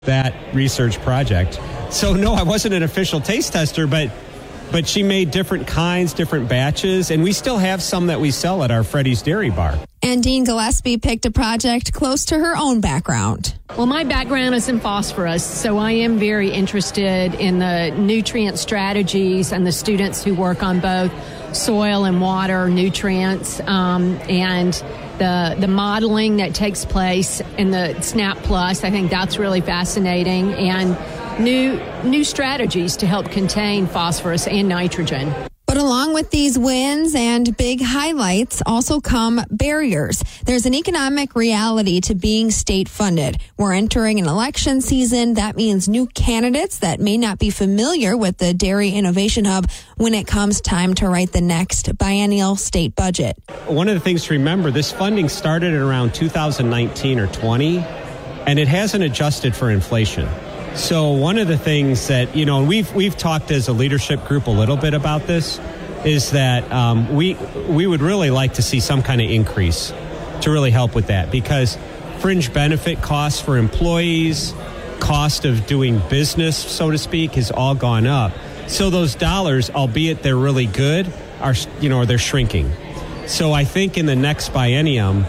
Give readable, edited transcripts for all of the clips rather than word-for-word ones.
that research project. So no, I wasn't an official taste tester, but she made different kinds, different batches, and we still have some that we sell at our Freddy's Dairy Bar. And Dean Gillespie picked a project close to her own background. Well, my background is in phosphorus, so I am very interested in the nutrient strategies and the students who work on both soil and water nutrients, and the modeling that takes place in the SNAP Plus. I think that's really fascinating, and new strategies to help contain phosphorus and nitrogen. But along with these wins and big highlights also come barriers. There's an economic reality to being state funded. We're entering an election season. That means new candidates that may not be familiar with the Dairy Innovation Hub when it comes time to write the next biennial state budget. One of the things to remember, this funding started at around 2019 or 20, and it hasn't adjusted for inflation. So one of the things that, we've talked as a leadership group a little bit about this, is that we would really like to see some kind of increase to really help with that, because fringe benefit costs for employees, cost of doing business, so to speak, has all gone up. So those dollars, albeit they're really good, are, they're shrinking. So I think in the next biennium,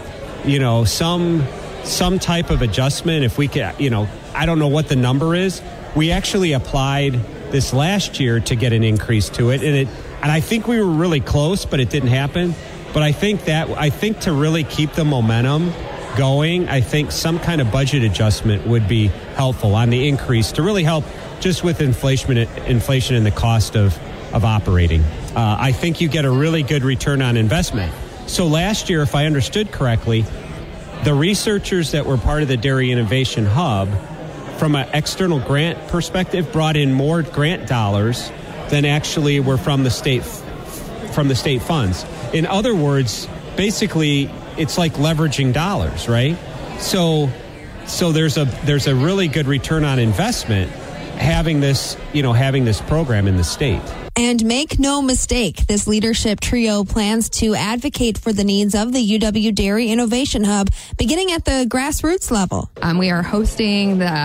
some type of adjustment, if we could, I don't know what the number is. We actually applied this last year to get an increase to it, and I think we were really close, but it didn't happen. But I think to really keep the momentum going, I think some kind of budget adjustment would be helpful on the increase to really help just with inflation and the cost of operating. I think you get a really good return on investment. So last year, if I understood correctly, the researchers that were part of the Dairy Innovation Hub, from an external grant perspective, brought in more grant dollars than actually were from the state funds. In other words, basically, it's like leveraging dollars, right? So there's a really good return on investment having this program in the state. And make no mistake, this leadership trio plans to advocate for the needs of the UW Dairy Innovation Hub, beginning at the grassroots level. We are hosting the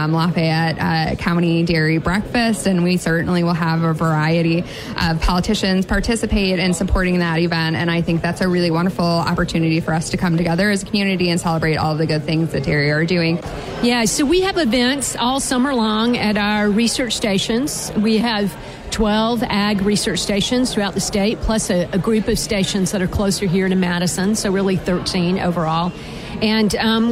Lafayette County Dairy Breakfast, and we certainly will have a variety of politicians participate in supporting that event. And I think that's a really wonderful opportunity for us to come together as a community and celebrate all the good things that dairy are doing. Yeah, so we have events all summer long at our research stations. We have 12 ag research stations throughout the state, plus a group of stations that are closer here to Madison, so really 13 overall. And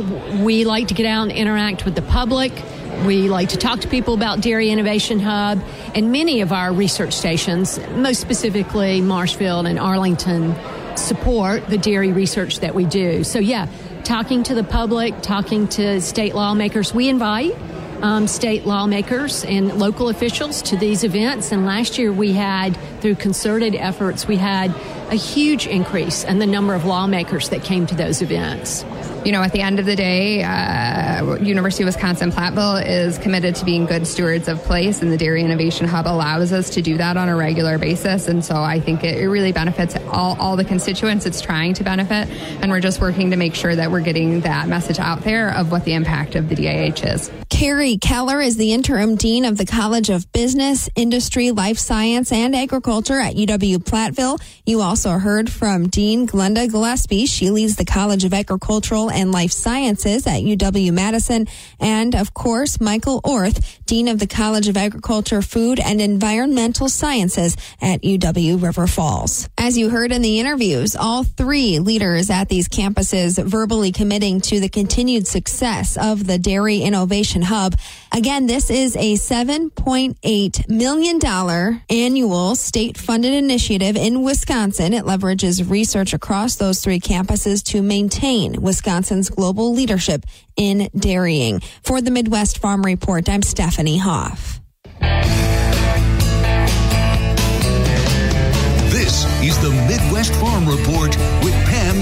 we like to get out and interact with the public. We like to talk to people about Dairy Innovation Hub, and many of our research stations, most specifically Marshfield and Arlington, support the dairy research that we do. So yeah, talking to the public, talking to state lawmakers. We invite state lawmakers and local officials to these events. And last year we had, through concerted efforts, we had a huge increase in the number of lawmakers that came to those events. At the end of the day, University of Wisconsin-Platteville is committed to being good stewards of place, and the Dairy Innovation Hub allows us to do that on a regular basis. And so I think it really benefits all the constituents it's trying to benefit, and we're just working to make sure that we're getting that message out there of what the impact of the DIH is. Carrie Keller is the interim dean of the College of Business, Industry, Life Science, and Agriculture at UW-Platteville. You also heard from Dean Glenda Gillespie. She leads the College of Agricultural and Life Sciences at UW-Madison. And, of course, Michael Orth, Dean of the College of Agriculture, Food, and Environmental Sciences at UW-River Falls. As you heard in the interviews, all three leaders at these campuses verbally committing to the continued success of the Dairy Innovation Hub. Again, this is a $7.8 million annual state-funded initiative in Wisconsin. It leverages research across those three campuses to maintain Wisconsin's global leadership in dairying. For the Midwest Farm Report, I'm Stephanie Hoff. This is the Midwest Farm Report with Pam